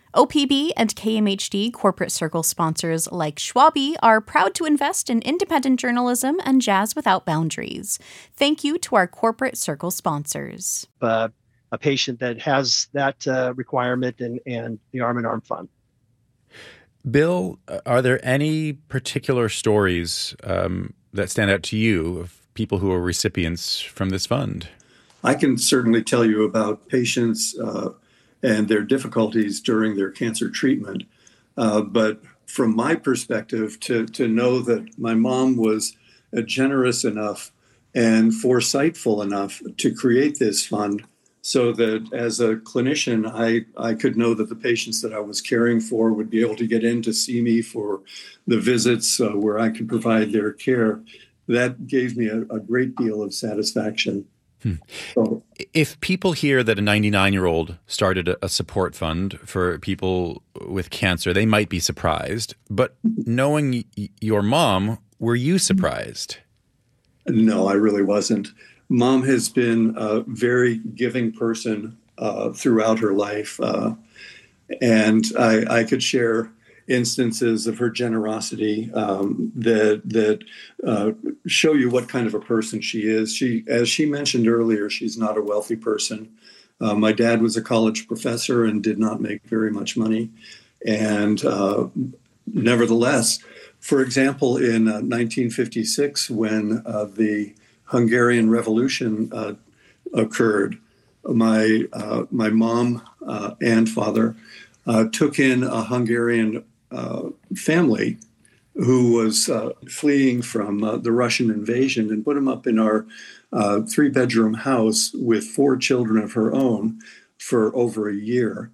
OPB and KMHD corporate circle sponsors like Schwabe are proud to invest in independent journalism and jazz without boundaries. Thank you to our corporate circle sponsors. A patient that has that requirement and the Arm & Arm Fund. Bill, are there any particular stories that stand out to you of people who are recipients from this fund? I can certainly tell you about patients and their difficulties during their cancer treatment. But from my perspective, to know that my mom was generous enough and foresightful enough to create this fund so that as a clinician, I could know that the patients that I was caring for would be able to get in to see me for the visits where I could provide their care. That gave me a great deal of satisfaction. So, if people hear that a 99-year-old started a support fund for people with cancer, they might be surprised. But knowing your mom, were you surprised? No, I really wasn't. Mom has been a very giving person throughout her life. And I could share instances of her generosity that show you what kind of a person she is. As she mentioned earlier, she's not a wealthy person. My dad was a college professor and did not make very much money. And nevertheless, for example, in 1956, when the Hungarian Revolution occurred, my mom and father took in a Hungarian family who was fleeing from the Russian invasion and put them up in our 3-bedroom house with 4 children of her own for over a year.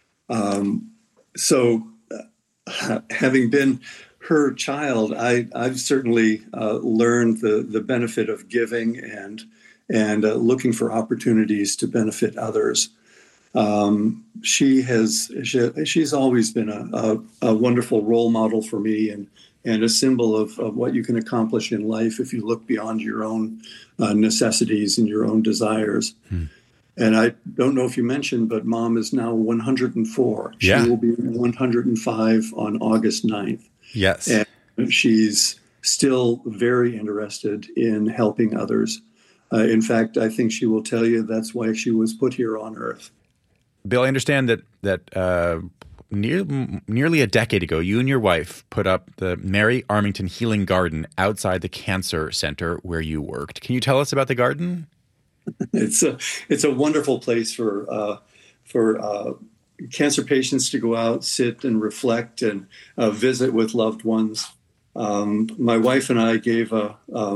So having been her child, I've certainly learned the benefit of giving and looking for opportunities to benefit others. She's always been a wonderful role model for me and a symbol of what you can accomplish in life if you look beyond your own necessities and your own desires. And I don't know if you mentioned, but Mom is now 104. Yeah. She will be 105 on August 9th. Yes. And she's still very interested in helping others. In fact, I think she will tell you that's why she was put here on Earth. Bill, I understand that nearly a decade ago, you and your wife put up the Mary Armington Healing Garden outside the Cancer Center where you worked. Can you tell us about the garden? It's a wonderful place for cancer patients to go out, sit and reflect and visit with loved ones. My wife and I gave a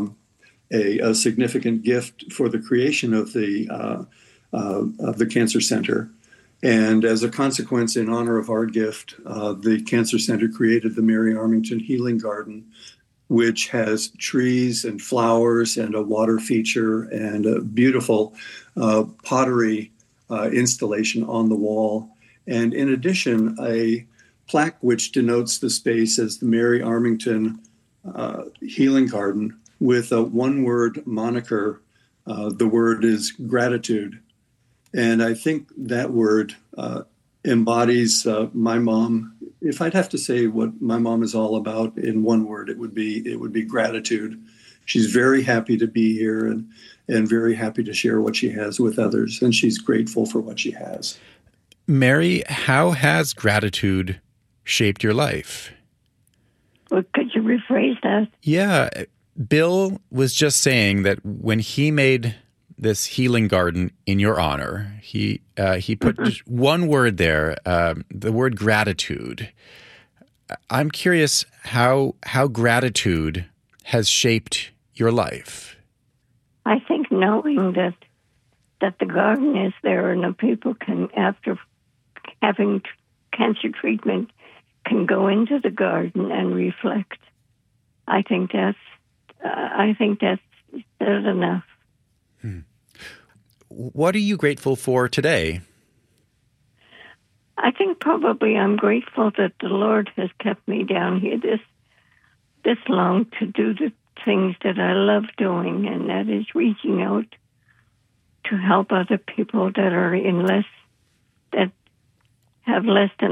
significant gift for the creation of the Cancer Center. And as a consequence, in honor of our gift, the Cancer Center created the Mary Armington Healing Garden, which has trees and flowers and a water feature and a beautiful pottery installation on the wall. And in addition, a plaque which denotes the space as the Mary Armington Healing Garden with a one-word moniker. The word is gratitude. And I think that word embodies my mom. If I'd have to say what my mom is all about in one word, it would be gratitude. She's very happy to be here and very happy to share what she has with others. And she's grateful for what she has. Mary, how has gratitude shaped your life? Well, could you rephrase that? Yeah. Bill was just saying that when he made this healing garden in your honor, he put just one word there, the word gratitude. I'm curious how gratitude has shaped your life. I think knowing that the garden is there and the people can, after having cancer treatment, can go into the garden and reflect. I think that's good enough. What are you grateful for today? I think probably I'm grateful that the Lord has kept me down here this long to do the things that I love doing, and that is reaching out to help other people that are that have less than